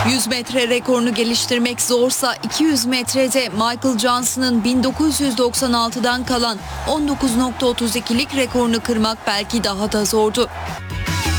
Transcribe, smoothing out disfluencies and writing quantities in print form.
100 metre rekorunu geliştirmek zorsa 200 metrede Michael Johnson'ın 1996'dan kalan 19.32'lik rekorunu kırmak belki daha da zordu.